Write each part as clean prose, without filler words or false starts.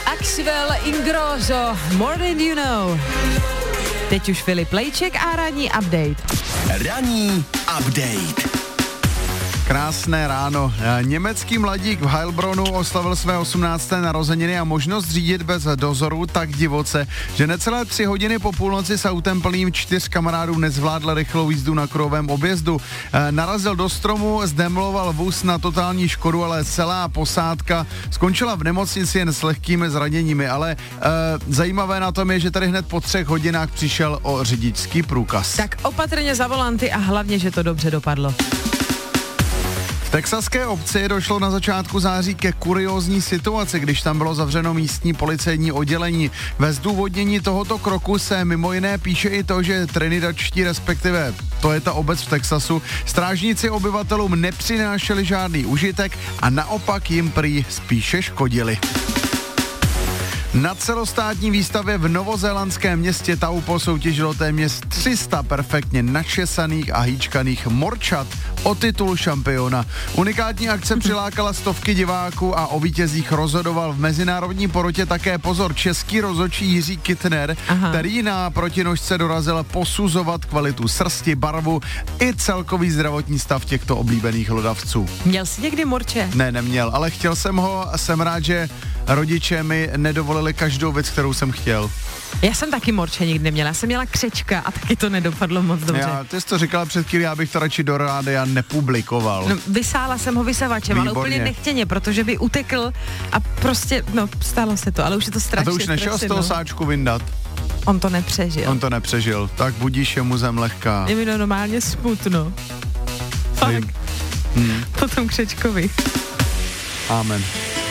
Axwell Ingrosso, More Than You Know. Teď už Filip Lejček a ranní update. Ranní update. Krásné ráno. Německý mladík v Heilbronu oslavil své 18. narozeniny a možnost řídit bez dozoru tak divoce, že necelé 3 hodiny po půlnoci s autem plným 4 kamarádů nezvládl rychlou jízdu na kruhovém objezdu. Narazil do stromu, zdemoloval vůz na totální škodu, ale celá posádka skončila v nemocnici jen s lehkými zraněními, ale zajímavé na tom je, že tady hned po 3 hodinách přišel o řidičský průkaz. Tak opatrně za volanty a hlavně, že to dobře dopadlo. V texaské obci došlo na začátku září ke kuriózní situaci, když tam bylo zavřeno místní policejní oddělení. Ve zdůvodnění tohoto kroku se mimo jiné píše i to, že Trinidadští, respektive to je ta obec v Texasu, strážníci obyvatelům nepřinášeli žádný užitek a naopak jim prý spíše škodili. Na celostátní výstavě v novozélandském městě Taupo soutěžilo téměř 300 perfektně načesaných a hýčkaných morčat o titul šampiona. Unikátní akce přilákala stovky diváků a o vítězích rozhodoval v mezinárodní porotě také český rozhodčí Jiří Kittner, který na protinožce dorazil posuzovat kvalitu srsti, barvu i celkový zdravotní stav těchto oblíbených hlodavců. Měl jsi někdy morče? Ne, neměl, ale chtěl jsem ho a jsem rád, že rodiče mi nedovolili každou věc, kterou jsem chtěl. Já jsem taky morče nikdy neměla, já jsem měla křečka a taky to nedopadlo moc dobře. Ty jsi to říkala před chvílí, já bych to radši do rádia nepublikoval. No, vysála jsem ho vysavačem, Výborně. ale úplně nechtěně, protože by utekl a prostě, stalo se to, ale už je to strašně. A to už nešel z toho sáčku vyndat? On to nepřežil. Tak budíš je mu zem lehká. Je mi normálně smutno. Fakt. Potom křečkovi. Amen.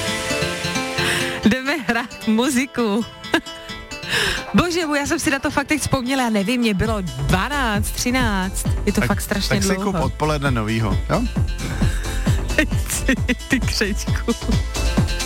Jdeme hrát muziku. Bože můj, já jsem si na to fakt teď vzpomněla, já nevím, mě bylo 12, 13, je to fakt strašně dlouho. Tak si kup odpoledne novýho, jo? Ty křečku.